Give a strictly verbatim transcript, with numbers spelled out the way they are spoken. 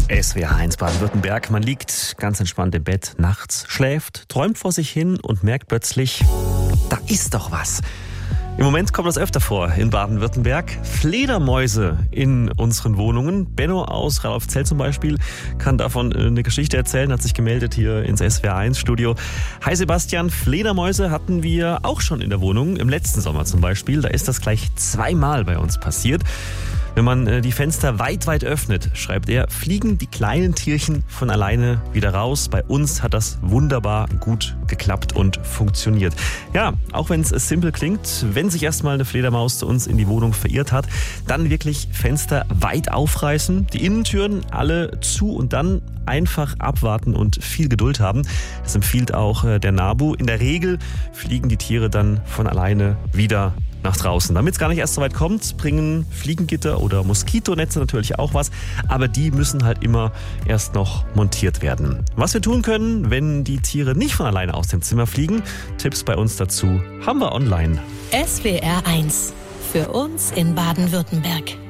S W R eins Baden-Württemberg. Man liegt ganz entspannt im Bett nachts, schläft, träumt vor sich hin und merkt plötzlich, da ist doch was. Im Moment kommt das öfter vor in Baden-Württemberg. Fledermäuse in unseren Wohnungen. Benno aus Radolfzell zum Beispiel kann davon eine Geschichte erzählen, hat sich gemeldet hier ins S W R eins Studio. Hi Sebastian, Fledermäuse hatten wir auch schon in der Wohnung, im letzten Sommer zum Beispiel. Da ist das gleich zweimal bei uns passiert. Wenn man die Fenster weit, weit öffnet, schreibt er, fliegen die kleinen Tierchen von alleine wieder raus. Bei uns hat das wunderbar gut geklappt und funktioniert. Ja, auch wenn es simpel klingt, wenn sich erstmal eine Fledermaus zu uns in die Wohnung verirrt hat, dann wirklich Fenster weit aufreißen, die Innentüren alle zu und dann einfach abwarten und viel Geduld haben. Das empfiehlt auch der NABU. In der Regel fliegen die Tiere dann von alleine wieder nach draußen. Damit es gar nicht erst so weit kommt, bringen Fliegengitter oder Moskitonetze natürlich auch was, aber die müssen halt immer erst noch montiert werden. Was wir tun können, wenn die Tiere nicht von alleine aus dem Zimmer fliegen, Tipps bei uns dazu haben wir online. S W R eins. Für uns in Baden-Württemberg.